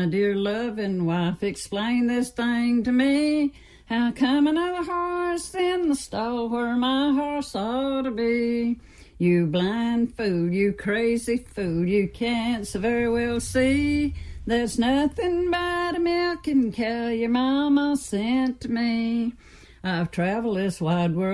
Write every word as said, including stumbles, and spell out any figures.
my dear loving wife, explain this thing to me. How come another horse in the stall where my horse ought to be? You blind fool, you crazy fool, you can't so very well see. There's nothing but a milking cow your mama sent to me. I've traveled this wide world